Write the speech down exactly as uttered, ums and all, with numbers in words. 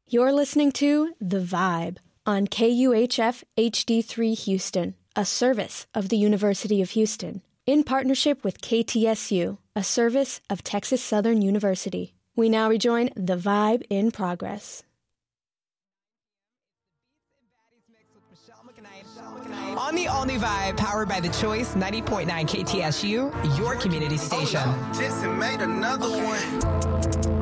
You're listening to The Vibe on K U H F H D three Houston, a service of the University of Houston, in partnership with K T S U, a service of Texas Southern University. We now rejoin The Vibe in progress. On the All New Vibe, powered by The Choice, ninety point nine K T S U, your community station. Just made another one.